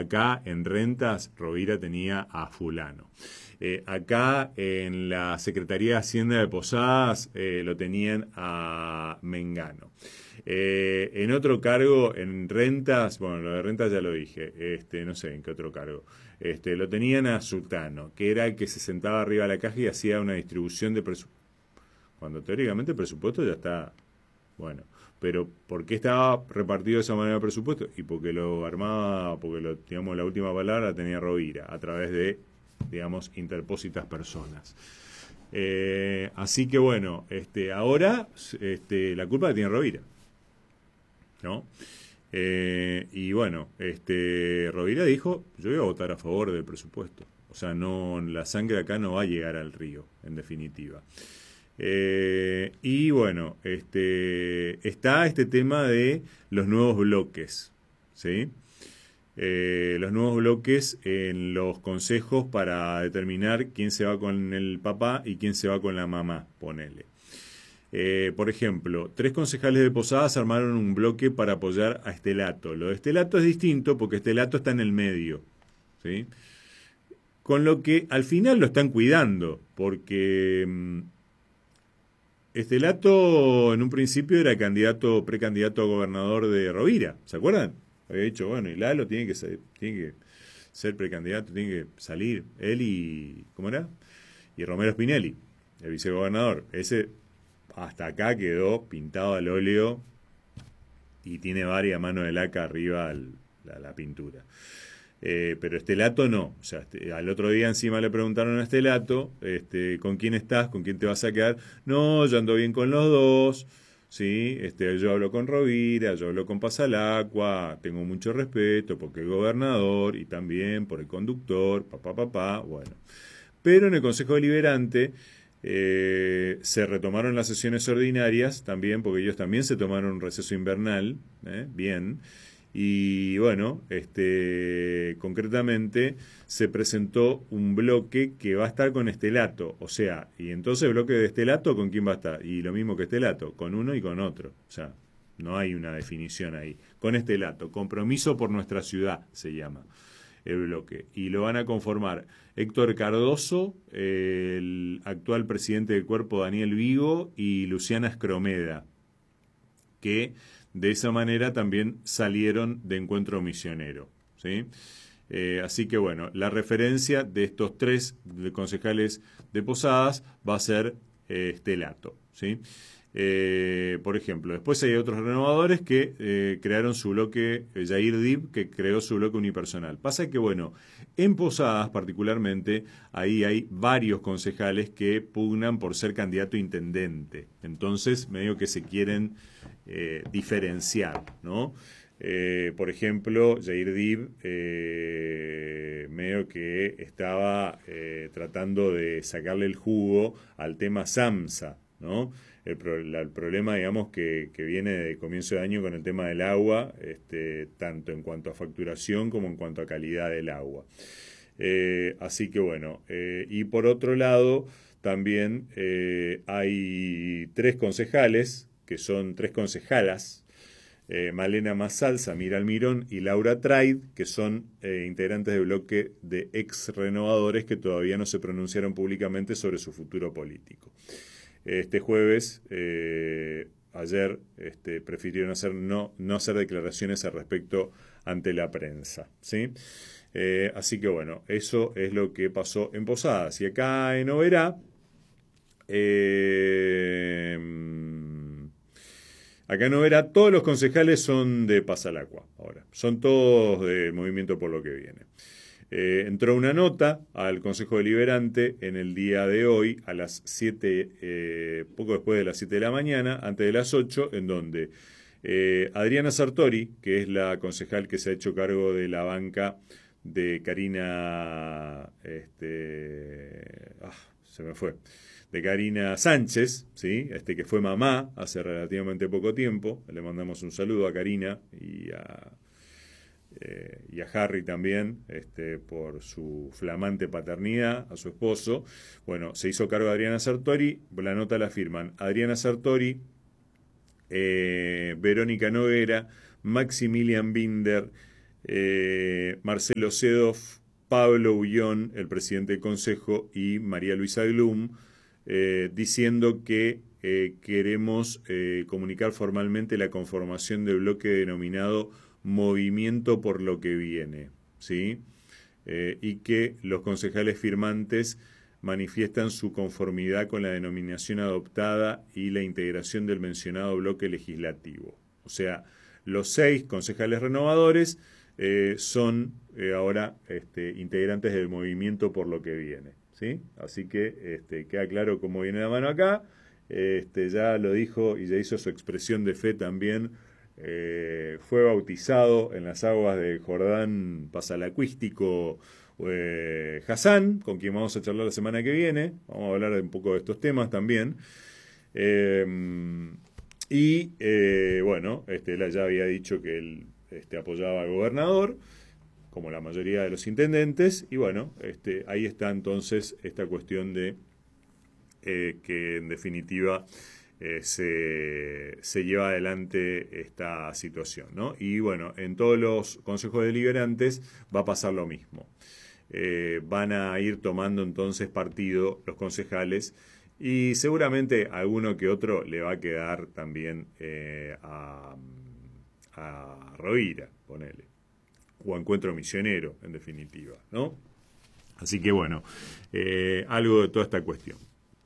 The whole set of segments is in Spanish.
acá en Rentas, Rovira tenía a fulano. Acá en la Secretaría de Hacienda de Posadas lo tenían a Mengano. En otro cargo, en Rentas, bueno, lo de Rentas ya lo dije, no sé en qué otro cargo, lo tenían a Sultano, que era el que se sentaba arriba de la caja y hacía una distribución de presupuesto. Cuando teóricamente el presupuesto ya está, bueno, pero ¿por qué estaba repartido de esa manera el presupuesto? Y porque lo armaba, porque digamos, la última palabra la tenía Rovira, a través de, digamos, interpósitas personas. Así que bueno, ahora la culpa la tiene Rovira, ¿no? Y bueno, Rovira dijo, yo voy a votar a favor del presupuesto. O sea, no, la sangre acá no va a llegar al río, en definitiva. Y bueno, está este tema de los nuevos bloques, ¿sí? Los nuevos bloques en los consejos para determinar quién se va con el papá y quién se va con la mamá, ponele. Por ejemplo, 3 concejales de Posadas armaron un bloque para apoyar a Estelato. Lo de Estelato es distinto porque Estelato está en el medio, ¿sí? Con lo que al final lo están cuidando, porque Estelato en un principio era precandidato a gobernador de Rovira, ¿se acuerdan? Había dicho, bueno, y Lalo tiene que ser precandidato, tiene que salir, él y, ¿cómo era? Y Romero Spinelli, el vicegobernador. Ese hasta acá quedó pintado al óleo y tiene varias manos de laca arriba la pintura. Pero Estelato no. O sea, al otro día encima le preguntaron a Estelato, ¿con quién estás? ¿Con quién te vas a quedar? No, yo ando bien con los dos. Sí, yo hablo con Rovira, yo hablo con Pasalacqua, tengo mucho respeto porque el gobernador y también por el conductor, bueno. Pero en el Consejo Deliberante se retomaron las sesiones ordinarias también, porque ellos también se tomaron un receso invernal, bien. Y bueno, concretamente se presentó un bloque que va a estar con Estelato, o sea, y entonces el bloque de Estelato, ¿con quién va a estar? Y lo mismo que Estelato, con uno y con otro, o sea, no hay una definición ahí. Con Estelato, Compromiso por Nuestra Ciudad se llama el bloque, y lo van a conformar Héctor Cardoso, el actual presidente del cuerpo Daniel Vigo y Luciana Escromeda, que de esa manera también salieron de Encuentro Misionero, ¿sí? Así que bueno, la referencia de estos 3 concejales de Posadas va a ser Estelato, ¿sí? Por ejemplo, después hay otros renovadores que crearon su bloque, Jair Dib, que creó su bloque unipersonal. Pasa que, bueno, en Posadas particularmente, ahí hay varios concejales que pugnan por ser candidato a intendente. Entonces, medio que se quieren diferenciar, ¿no? Por ejemplo, Jair Dib medio que estaba tratando de sacarle el jugo al tema SAMSA, ¿no? El problema, digamos, que viene de comienzo de año con el tema del agua, tanto en cuanto a facturación como en cuanto a calidad del agua. Así que bueno, y por otro lado, también hay 3 concejales, que son 3 concejalas, Malena Massal, Samir Almirón y Laura Traid, que son integrantes del bloque de ex renovadores que todavía no se pronunciaron públicamente sobre su futuro político. Este jueves, ayer, prefirieron no hacer declaraciones al respecto ante la prensa, ¿sí? Así que bueno, eso es lo que pasó en Posadas. Y acá en Oberá, todos los concejales son de Pasalacqua ahora. Son todos del Movimiento por lo que viene. Entró una nota al Consejo Deliberante en el día de hoy a las 7, poco después de las 7 de la mañana, antes de las 8, en donde Adriana Sartori, que es la concejal que se ha hecho cargo de la banca de Karina, se me fue, de Karina Sánchez, ¿sí? Que fue mamá hace relativamente poco tiempo. Le mandamos un saludo a Karina y a Harry también, por su flamante paternidad, a su esposo. Bueno, se hizo cargo de Adriana Sartori, la nota la firman Adriana Sartori, Verónica Noguera, Maximilian Binder, Marcelo Sedov, Pablo Ullón, el presidente del Consejo, y María Luisa Glum, diciendo que queremos comunicar formalmente la conformación del bloque denominado Movimiento por lo que viene, ¿sí? Y que los concejales firmantes manifiestan su conformidad con la denominación adoptada y la integración del mencionado bloque legislativo. O sea, los 6 concejales renovadores son ahora integrantes del Movimiento por lo que viene, ¿sí? Así que queda claro cómo viene la mano acá. Ya lo dijo y ya hizo su expresión de fe también. Fue bautizado en las aguas de Jordán Pasalacuístico Hassan, con quien vamos a charlar la semana que viene. Vamos a hablar un poco de estos temas también. Bueno, él ya había dicho que él apoyaba al gobernador, como la mayoría de los intendentes, y bueno, ahí está entonces esta cuestión de que en definitiva se lleva adelante esta situación, ¿no? Y bueno, en todos los consejos deliberantes va a pasar lo mismo. Van a ir tomando entonces partido los concejales y seguramente alguno que otro le va a quedar también a Rovira, ponele, o a Encuentro Misionero, en definitiva, ¿no? Así que bueno, algo de toda esta cuestión.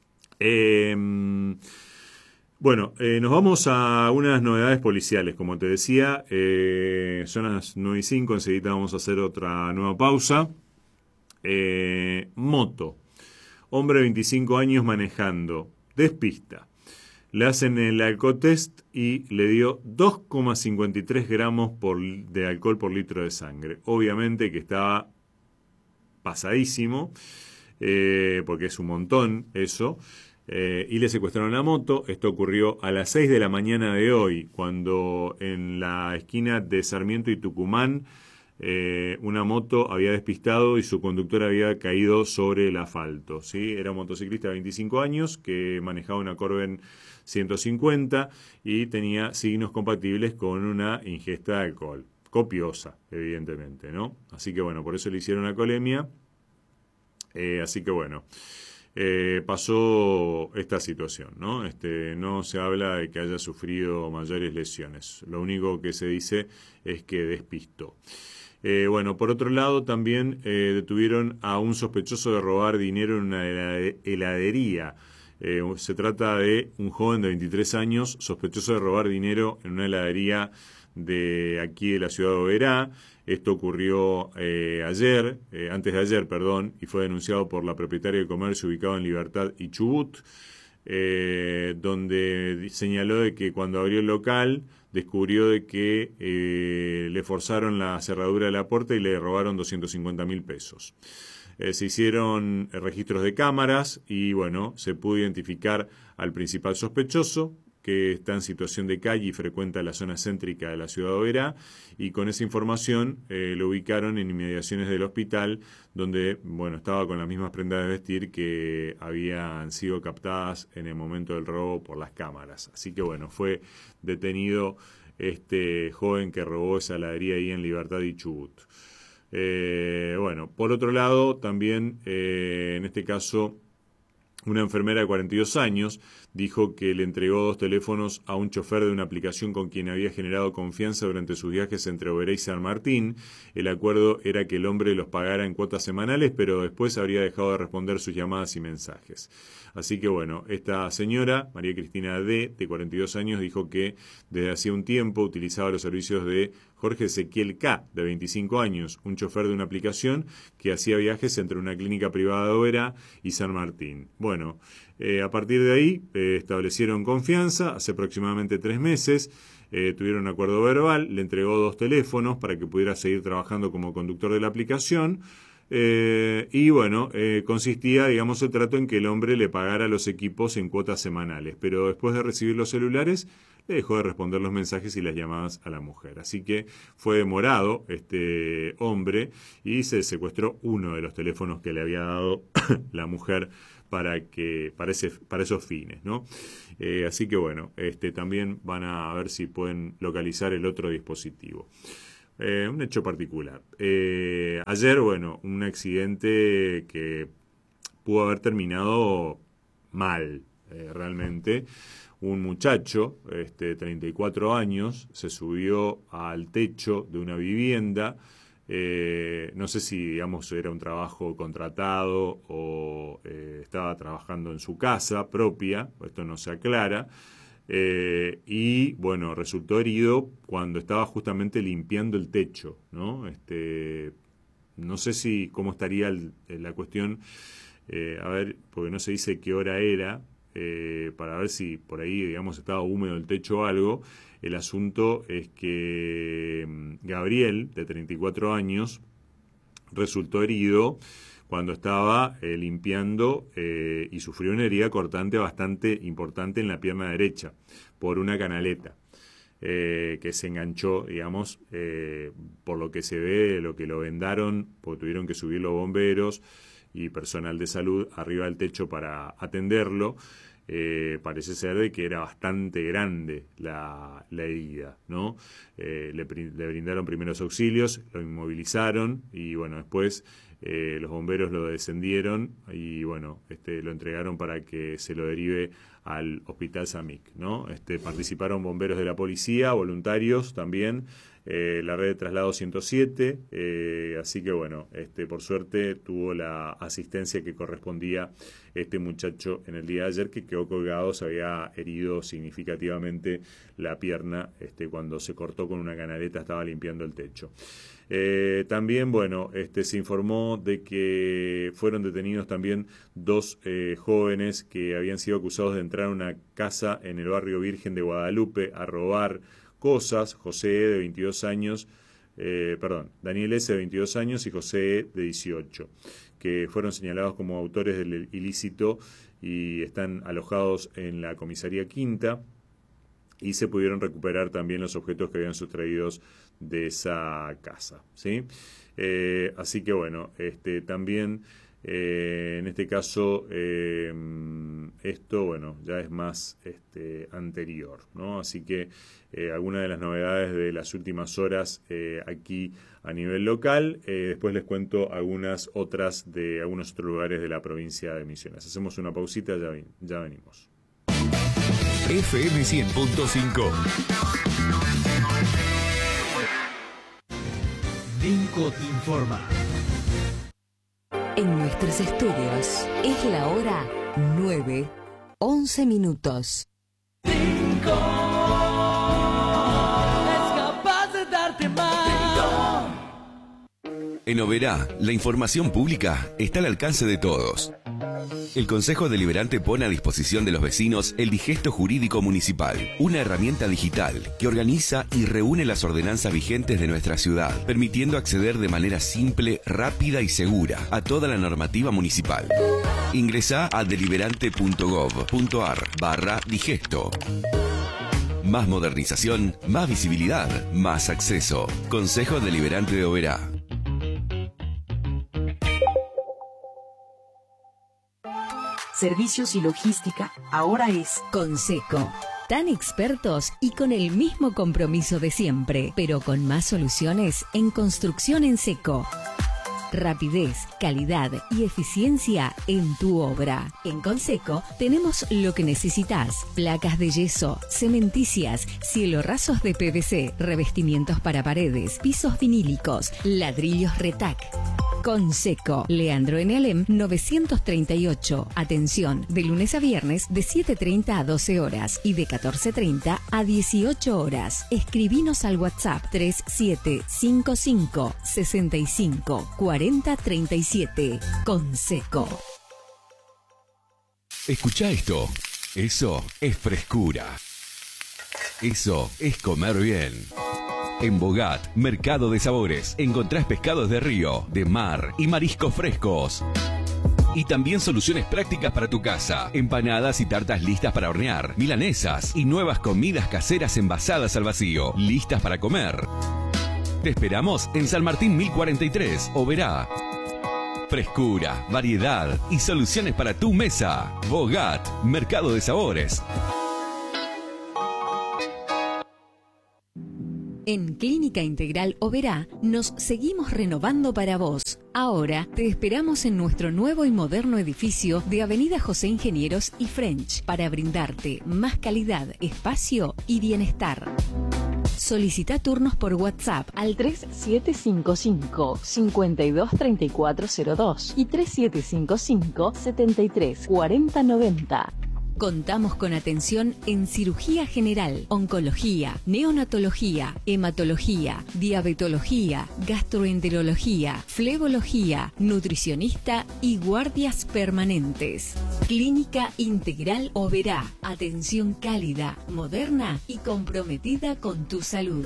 Bueno, nos vamos a unas novedades policiales. Como te decía, son las 9:05, enseguida vamos a hacer otra nueva pausa. Moto. Hombre de 25 años manejando. Despista. Le hacen el alcotest y le dio 2,53 gramos de alcohol por litro de sangre. Obviamente que estaba pasadísimo, porque es un montón eso. Y le secuestraron la moto. Esto ocurrió a las 6 de la mañana de hoy, cuando en la esquina de Sarmiento y Tucumán una moto había despistado y su conductor había caído sobre el asfalto, ¿sí? Era un motociclista de 25 años que manejaba una Corben 150 y tenía signos compatibles con una ingesta de alcohol, copiosa, evidentemente, ¿no? Así que bueno, por eso le hicieron alcoholemia. Así que bueno, pasó esta situación, ¿no? No se habla de que haya sufrido mayores lesiones. Lo único que se dice es que despistó. Bueno, por otro lado, también detuvieron a un sospechoso de robar dinero en una heladería. Se trata de un joven de 23 años, sospechoso de robar dinero en una heladería de aquí de la ciudad de Oberá. Esto ocurrió antes de ayer, y fue denunciado por la propietaria de comercio ubicado en Libertad y Chubut, donde señaló de que cuando abrió el local descubrió de que le forzaron la cerradura de la puerta y le robaron 250.000 pesos. Se hicieron registros de cámaras y bueno, se pudo identificar al principal sospechoso, que está en situación de calle y frecuenta la zona céntrica de la ciudad de Oberá, y con esa información lo ubicaron en inmediaciones del hospital, donde bueno, estaba con las mismas prendas de vestir que habían sido captadas en el momento del robo por las cámaras. Así que bueno, fue detenido este joven que robó esa heladería ahí en Libertad y Chubut. Bueno, por otro lado, también en este caso, una enfermera de 42 años dijo que le entregó 2 teléfonos a un chofer de una aplicación con quien había generado confianza durante sus viajes entre Oberá y San Martín. El acuerdo era que el hombre los pagara en cuotas semanales, pero después habría dejado de responder sus llamadas y mensajes. Así que bueno, esta señora, María Cristina D., de 42 años, dijo que desde hacía un tiempo utilizaba los servicios de Jorge Ezequiel K., de 25 años, un chofer de una aplicación que hacía viajes entre una clínica privada de Oberá y San Martín. Bueno, a partir de ahí establecieron confianza hace aproximadamente 3 meses. Tuvieron un acuerdo verbal, le entregó 2 teléfonos para que pudiera seguir trabajando como conductor de la aplicación. Y bueno, consistía, digamos, el trato en que el hombre le pagara los equipos en cuotas semanales, pero después de recibir los celulares le dejó de responder los mensajes y las llamadas a la mujer. Así que fue demorado este hombre y se secuestró uno de los teléfonos que le había dado la mujer para esos fines, ¿no? Así que bueno, también van a ver si pueden localizar el otro dispositivo. un hecho particular. Ayer, bueno, un accidente que pudo haber terminado mal, realmente. Un muchacho, 34 años, se subió al techo de una vivienda. No sé si, digamos, era un trabajo contratado o estaba trabajando en su casa propia, esto no se aclara. Y bueno, resultó herido cuando estaba justamente limpiando el techo, ¿no? No sé si cómo estaría la cuestión, a ver, porque no se dice qué hora era, para ver si por ahí, digamos, estaba húmedo el techo o algo. El asunto es que Gabriel, de 34 años, resultó herido cuando estaba limpiando y sufrió una herida cortante bastante importante en la pierna derecha por una canaleta que se enganchó, digamos, por lo que se ve, lo que lo vendaron, porque tuvieron que subir los bomberos y personal de salud arriba del techo para atenderlo. Parece ser de que era bastante grande la herida, ¿no? Le brindaron primeros auxilios, lo inmovilizaron y bueno, después los bomberos lo descendieron y bueno, lo entregaron para que se lo derive al Hospital Samic, ¿no? Participaron bomberos de la policía, voluntarios también, la red de traslado 107, así que bueno, por suerte tuvo la asistencia que correspondía este muchacho en el día de ayer, que quedó colgado, se había herido significativamente la pierna cuando se cortó con una canaleta, estaba limpiando el techo. También, bueno, se informó de que fueron detenidos también dos jóvenes que habían sido acusados de entrar a una casa en el barrio Virgen de Guadalupe a robar cosas. José E, de 22 años, Daniel S, de 22 años y José E, de 18, que fueron señalados como autores del ilícito y están alojados en la comisaría Quinta, y se pudieron recuperar también los objetos que habían sustraídos de esa casa, ¿sí? Así que bueno, también en este caso esto, bueno, ya es más anterior, ¿no? Así que algunas de las novedades de las últimas horas aquí a nivel local. Después les cuento algunas otras de algunos otros lugares de la provincia de Misiones. Hacemos una pausita, ya venimos. FM 100.5. Vinco te informa. En nuestros estudios es la hora 9:11. Vinco es capaz de darte más. En Oberá, la información pública está al alcance de todos. El Consejo Deliberante pone a disposición de los vecinos el Digesto Jurídico Municipal, una herramienta digital que organiza y reúne las ordenanzas vigentes de nuestra ciudad, permitiendo acceder de manera simple, rápida y segura a toda la normativa municipal. Ingresá a deliberante.gov.ar/digesto. Más modernización, más visibilidad, más acceso. Consejo Deliberante de Oberá. Servicios y logística ahora es Conseco. Tan expertos y con el mismo compromiso de siempre, pero con más soluciones en construcción en seco. Rapidez, calidad y eficiencia en tu obra. En Conseco tenemos lo que necesitas: placas de yeso, cementicias, cielo rasos de PVC, revestimientos para paredes, pisos vinílicos, ladrillos Retac. Conseco, Leandro N. Alem 938. Atención, de lunes a viernes de 7:30 a 12 horas y de 14:30 a 18 horas. Escribinos al WhatsApp 3755 65 40 37. Conseco. Escucha esto. Eso es frescura. Eso es comer bien. En Bogat, Mercado de Sabores, encontrás pescados de río, de mar y mariscos frescos. Y también soluciones prácticas para tu casa, empanadas y tartas listas para hornear, milanesas y nuevas comidas caseras envasadas al vacío, listas para comer. Te esperamos en San Martín 1043, Oberá. Frescura, variedad y soluciones para tu mesa. Bogat, Mercado de Sabores. En Clínica Integral Oberá nos seguimos renovando para vos. Ahora te esperamos en nuestro nuevo y moderno edificio de Avenida José Ingenieros y French para brindarte más calidad, espacio y bienestar. Solicita turnos por WhatsApp al 3755 523402 y 3755 734090. Contamos con atención en cirugía general, oncología, neonatología, hematología, diabetología, gastroenterología, flebología, nutricionista y guardias permanentes. Clínica Integral Oberá. Atención cálida, moderna y comprometida con tu salud.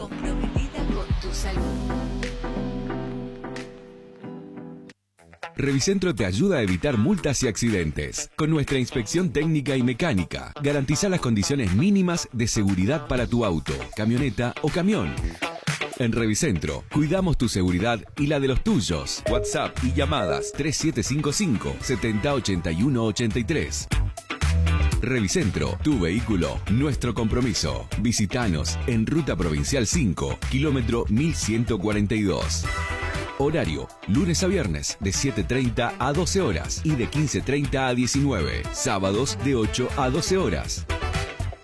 Revicentro te ayuda a evitar multas y accidentes. Con nuestra inspección técnica y mecánica, garantiza las condiciones mínimas de seguridad para tu auto, camioneta o camión. En Revicentro, cuidamos tu seguridad y la de los tuyos. WhatsApp y llamadas 3755 708183. Revicentro, tu vehículo, nuestro compromiso. Visítanos en Ruta Provincial 5, kilómetro 1142. Horario, lunes a viernes de 7:30 a 12 horas y de 15:30 a 19. Sábados de 8 a 12 horas.